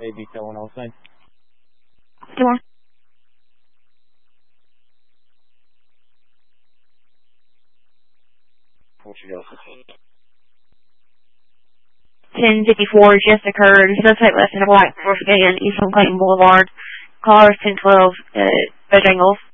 detail 107. Sure. What you got? 1054 just occurred. Suspect left in a black Ford van, East on Clayton Boulevard. Caller 1012, Bojangles.